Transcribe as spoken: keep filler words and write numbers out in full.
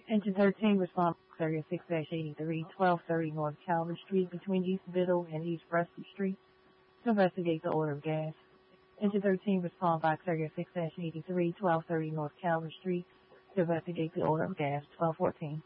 Engine thirteen, respond area six eighty-three, twelve thirty North Calvert Street between East Biddle and East Preston Street to investigate the odor of gas. Engine thirteen, respond box area six eighty-three, twelve thirty North Calvert Street to investigate the odor of gas. twelve fourteen.